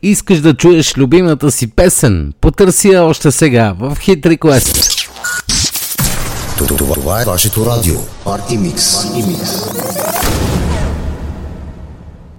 Искаш да чуеш любимата си песен? Потърси я още сега в Hit Request. Това е вашето радио. Party Mix.